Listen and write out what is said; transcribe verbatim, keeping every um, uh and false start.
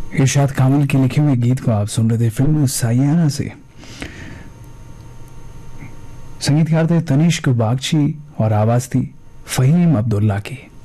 इरशाद कामिल के लिखे हुए गीत को आप सुन रहे थे फिल्म सायाना से। संगीतकार थे तनिष्क बागची और आवाज थी फहीम अब्दुल्ला की।